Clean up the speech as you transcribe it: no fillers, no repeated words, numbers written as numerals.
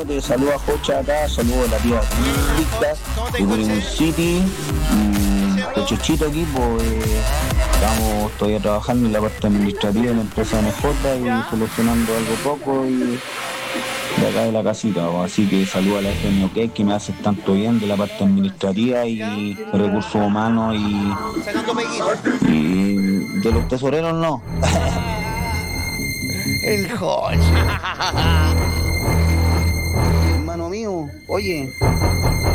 Amigo, te saluda Jocha acá, saludo a la tía Víctor, de Green City, de Chuchito equipo, estamos todavía trabajando en la parte administrativa de la empresa NJ y solucionando algo poco y de acá de la casita, así que saludo a la FM OK que me hace tanto bien de la parte administrativa y recursos humanos y de los tesoreros no. El Jorge. Hermano mío, oye.